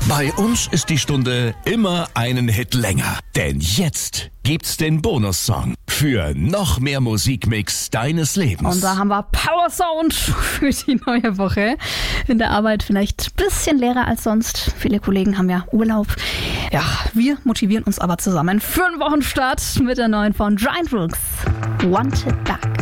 Bei uns ist die Stunde immer einen Hit länger. Denn jetzt gibt's den Bonussong für noch mehr Musikmix deines Lebens. Und da haben wir Power Sound für die neue Woche. In der Arbeit vielleicht ein bisschen leerer als sonst. Viele Kollegen haben ja Urlaub. Ja, wir motivieren uns aber zusammen für einen Wochenstart mit der neuen von Giant Rooks. Wanted Back.